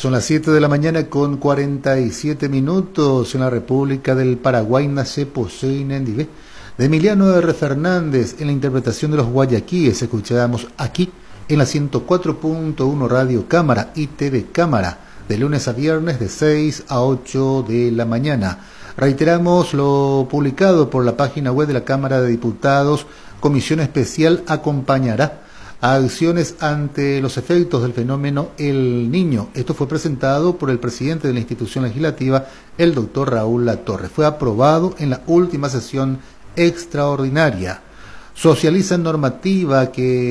Son las 7 de la mañana con 47 minutos. En la República del Paraguay nace Poseinen de Emiliano R. Fernández en la interpretación de los guayaquíes. Escuchamos aquí en la 104.1 Radio Cámara y TV Cámara, de lunes a viernes de 6 a 8 de la mañana. Reiteramos lo publicado por la página web de la Cámara de Diputados. Comisión especial acompañará a acciones ante los efectos del fenómeno El Niño. Esto fue presentado por el presidente de la institución legislativa, el doctor Raúl Latorre. Fue aprobado en la última sesión extraordinaria. Socializan normativa que